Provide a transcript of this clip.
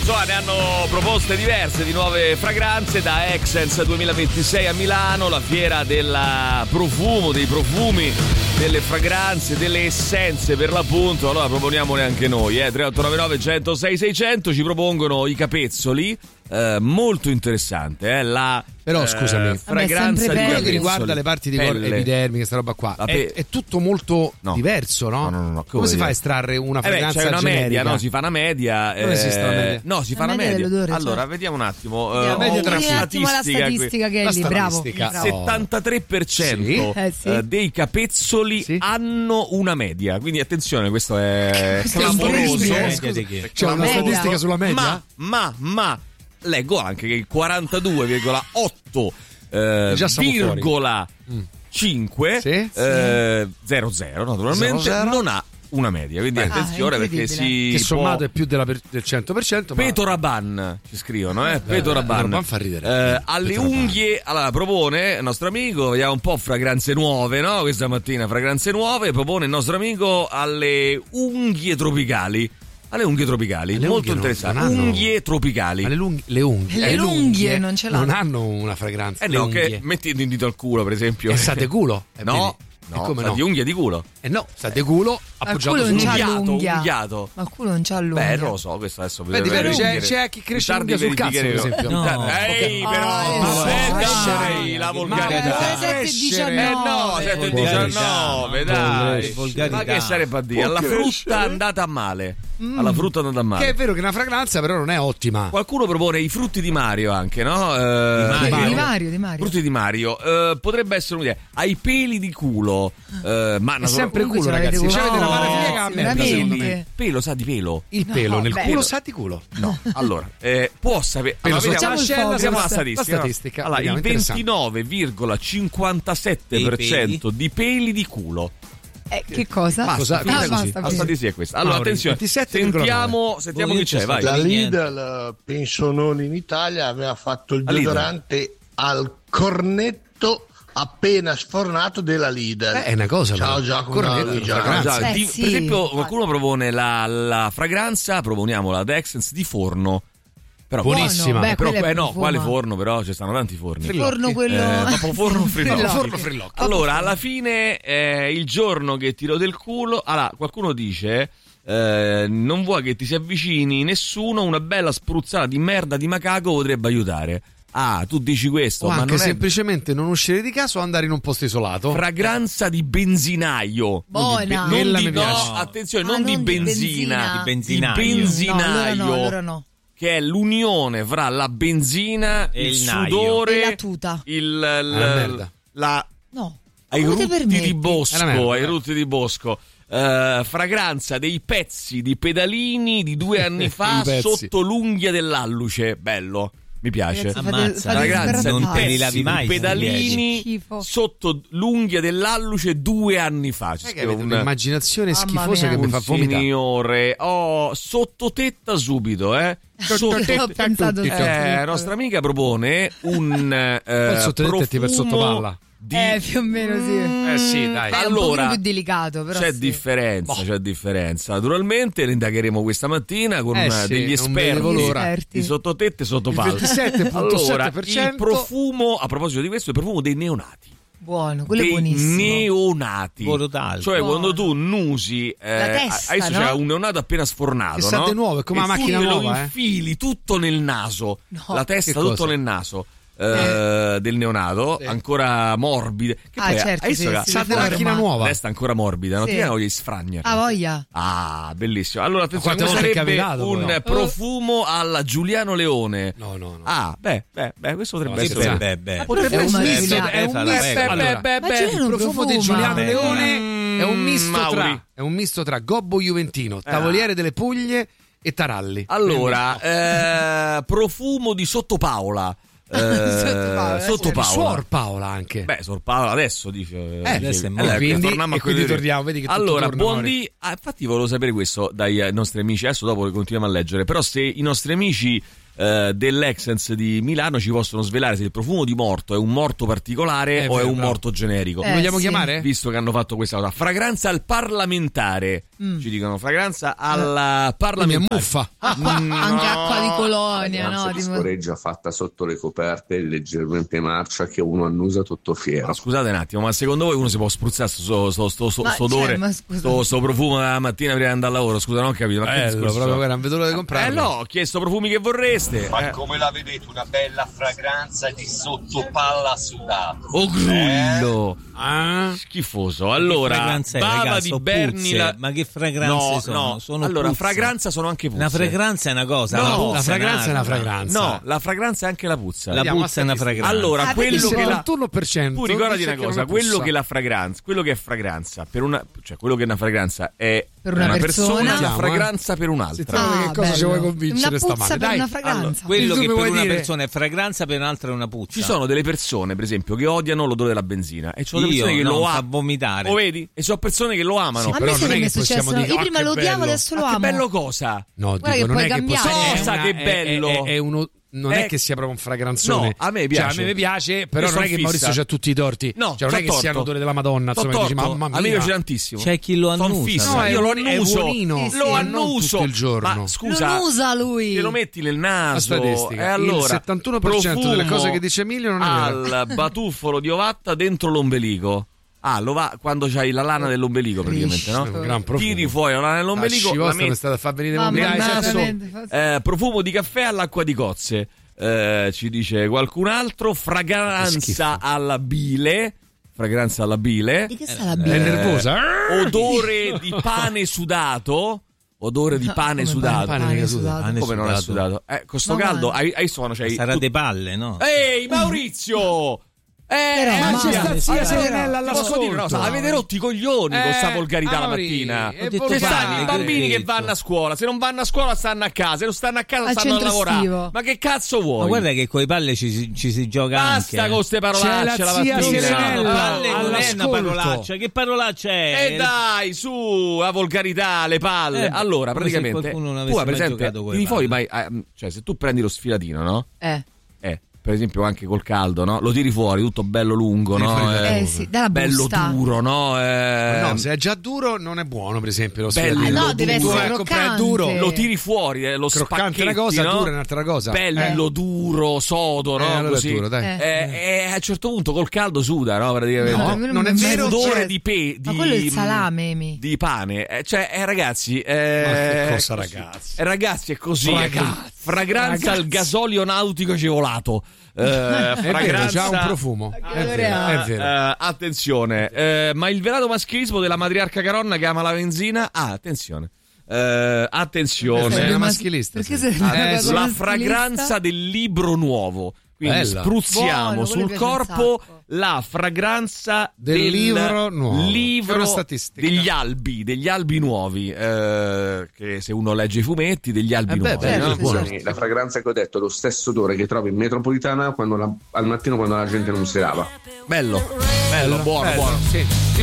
insomma ne hanno proposte diverse di nuove fragranze da Essence 2026 a Milano, la fiera del profumo, dei profumi, delle fragranze, delle essenze per l'appunto. Allora proponiamone anche noi, 3899 106 600 ci propongono i capezzoli. Molto interessante, però scusami, fragranza di quello che riguarda le parti di corpo epidermiche, sta roba qua è tutto molto diverso, no? No. Come si fa a estrarre una fragranza c'è una generica? media, no? Si fa una media. Non esiste una media. No, si fa una media. Allora, vediamo un attimo. La statistica che è lì, bravo. Il 73% dei capezzoli hanno una media. Quindi attenzione, questo è clamoroso. C'è una statistica sulla media? Ma leggo anche che il 42,8 00 naturalmente non ha una media, quindi attenzione perché che sommato è più del 100%. Peto Rabanne ci scrivono, Peto Rabanne fa ridere. alle unghie, allora propone il nostro amico, vediamo un po' fragranze nuove, no? Questa mattina fragranze nuove, propone il nostro amico alle unghie tropicali. Alle unghie tropicali, molto interessante. Unghie tropicali. Le unghie non ce l'hanno. Non hanno una fragranza. No, che metti un dito al culo, per esempio. E sa de culo? No. Come no? Di unghia di culo. No, sa de culo appoggiato unghiato. Ma il culo non c'ha l'unghia. Beh, non lo so, questo adesso c'è chi cresce l'unghia sul cazzo, per esempio. No. Ehi, però, dai, la volgarità. 7-19, dai. Ma che sarebbe a dire? Alla frutta è andata male. Alla frutta è andata male. Che è vero che una fragranza però non è ottima. Qualcuno propone i frutti di Mario anche, no? Di Mario. Frutti di Mario. Potrebbe essere un'idea. Ai peli di culo. Ma è sempre culo, ragazzi. C'avete una parafilia che a me. Pelo sa di pelo. Il pelo nel culo sa di culo. No. Allora, può sapere. Allora, vediamo la statistica. Allora, il 29,57% di peli di culo. Che cosa? Basta, la statistica è questa. Allora, attenzione, sentiamo chi c'è, vai. La Lidl, penso non in Italia, aveva fatto il deodorante al cornetto appena sfornato della Lidl. È una cosa. Ciao Giacomo. Per esempio, qualcuno propone la fragranza, proponiamo la Essence di forno. Però buonissima. Quale forno? Però ci stanno tanti forni. Forno quello. Forno Frilocchi. Allora, alla fine il giorno che tiro del culo, allora qualcuno dice non vuoi che ti si avvicini nessuno, una bella spruzzata di merda di macaco potrebbe aiutare. Ah, tu dici questo, o ma anche non semplicemente non uscire di casa o andare in un posto isolato. Fragranza di benzinaio. Buona. Attenzione, non di benzina, di benzinaio. Allora no. Che è l'unione fra la benzina, il sudore e la tuta. Ai rutti di bosco. Fragranza dei pezzi di pedalini di 2 anni fa sotto l'unghia dell'alluce. Bello. Mi piace. Ammazza, ragazza, non te li lavi mai. Pedalini sotto l'unghia dell'alluce 2 anni fa. C'è un'immaginazione schifosa che mi fa vomitare. Signore, sottotetta subito, nostra amica propone un sottotetta per sottopalla. Più o meno sì, dai. Allora, è un po' più delicato, però c'è differenza. Naturalmente le indagheremo questa mattina con degli esperti di sottotette e sottopalla. Il 27,7%. Allora, il profumo, a proposito di questo, il profumo dei neonati. Buono, quello è buonissimo. Neonati. Cioè quando tu nusi testa, adesso c'è un neonato appena sfornato, che sa di nuovo, è come una macchina nuova, lo infili tutto nel naso, la testa tutto nel naso. Del neonato ancora morbide che poi sa di macchina nuova, la testa ancora morbida, non ti viene voglia di sfragnare? Voglia. Bellissimo. Allora attenzione, sarebbe un profumo alla Giuliano Leone. No. Questo potrebbe essere potrebbe essere il profumo di Giuliano Leone è un misto tra Gobbo Juventino, Tavoliere delle Puglie e Taralli. Allora profumo di Sotto Paola. Sotto Paola. Suor Paola anche. Suor Paola adesso dice. Adesso è morto. Quindi torniamo, vedi che allora, tutto buondì. Infatti volevo sapere questo dai nostri amici. Adesso dopo continuiamo a leggere. Però se i nostri amici dell'Excellence di Milano ci possono svelare se il profumo di morto è un morto particolare o è un morto generico. Lo vogliamo chiamare? Visto che hanno fatto questa cosa. Fragranza al parlamentare. Ci dicono fragranza alla parlamentare. Muffa. Anche acqua di colonia, no? Di scoreggia fatta sotto le coperte, leggermente marcia, che uno annusa tutto fiero. Ma scusate un attimo, ma secondo voi uno si può spruzzare sto odore, sto profumo la mattina prima di andare al lavoro? Scusa, non ho capito. Ma che proprio guarda, non vedo l'ora di comprarlo. No, ho chiesto profumi che vorreste. Ma come la vedete? Una bella fragranza di sottopalla sudato. Oh grullo! Schifoso. Allora, bava di Berni. Ma che fragranze sono? Sono allora, puzze. fragranza sono anche puzze. Una fragranza è una cosa. No, la fragranza è una fragranza. No, la fragranza è anche la puzza. La puzza è una fragranza. Allora, quello che la 71%. Tu ricordati una cosa, quello che è fragranza per una, cioè quello che è una fragranza è per una persona, una fragranza per un'altra. Che cosa ci vuoi convincere stamane? Dai, una fragranza. Allora, quello che per una persona è fragranza, per un'altra è una puzza. Ci sono delle persone, per esempio, che odiano l'odore della benzina e ci sono delle persone che lo amano. Vomitare. Lo vedi? E sono persone che lo amano. Sì, però non è che possiamo dire. Io prima lo odiavo, adesso lo amo. Che bello cosa? No, dico, non è che possiamo. Cosa che bello. È uno. Non è che sia proprio un fragranzone. No, a me piace. Cioè, a me piace, però non è che Maurizio c'ha tutti i torti. No, cioè, non è che sia l'odore della Madonna. Insomma, dici, mamma mia. A me piace tantissimo. C'è chi lo annusa. No, io lo annuso. Lo annuso tutto il giorno. Ma scusa, lo usa lui. Te lo metti nel naso. La statistica. E allora, il 71% delle cose che dice Emilio non è vero. Al batuffolo di ovatta dentro l'ombelico. Quando c'hai la lana dell'ombelico praticamente, no? Gran profumo. Tiri fuori la lana dell'ombelico, la metti è stata a far venire naso, profumo di caffè all'acqua di cozze. Ci dice qualcun altro. Fragranza alla bile. Fragranza alla bile. Di che sta la bile? È nervosa. Odore di pane sudato. Odore di pane sudato. Pane sudato. Come non è sudato? Con sto caldo hai suono, c'hai sarà de palle, no? Ehi Maurizio! c'è sta zia Serenella all'ascolto. Avete rotti i coglioni con sta volgarità la mattina. Ci stanno i bambini che vanno a scuola. Se non vanno a scuola stanno a casa. Se non stanno a casa stanno a lavorare. Ma che cazzo vuoi? Ma guarda che coi palle ci si gioca anche. Basta con ste parolacce la mattina. Palle non è una parolaccia. Che parolaccia è? E dai, su, la volgarità, le palle. Allora, praticamente tu per esempio, cioè se tu prendi lo sfilatino, no? Per esempio anche col caldo, no? Lo tiri fuori tutto bello lungo, no? Sì, dalla bello busta. duro, no? No, se è già duro non è buono, per esempio lo bello no, deve essere croccante. Duro. Lo tiri fuori, lo croccante è una cosa, no? duro è un'altra cosa. Bello duro, sodo, no? Allora così. Duro, dai. A un certo punto col caldo suda, no? Praticamente. No, non è vero. Odore di ma quello è il salame, di pane. Ragazzi, ma che cosa, ragazzi? Ragazzi, è così. Fragranza al gasolio nautico agevolato. Fragranza, già un profumo. È vero. Attenzione, ma il velato maschilismo della matriarca Caronna che ama la benzina. Attenzione. Attenzione. Maschilista. La fragranza del libro nuovo. Quindi spruzziamo sul corpo la fragranza del libro nuovo, degli albi nuovi, che se uno legge i fumetti degli albi nuovi. La fragranza che ho detto è lo stesso odore che trovi in metropolitana al mattino quando la gente non si lava. Bello, buono. Sì.